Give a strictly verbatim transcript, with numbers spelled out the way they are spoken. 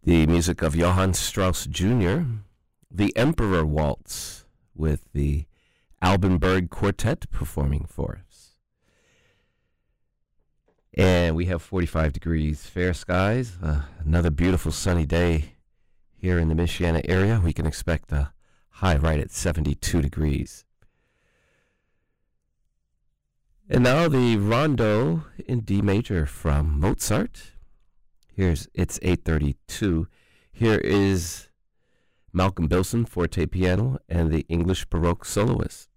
The music of Johann Strauss Junior, the Emperor Waltz with the Albenberg Quartet performing for us. And we have forty-five degrees, fair skies, uh, another beautiful sunny day here in the Michiana area. We can expect a high right at seventy-two degrees. And now the Rondo in D major from Mozart. Here's it's eight thirty-two. Here is Malcolm Bilson, forte piano, and the English Baroque soloist.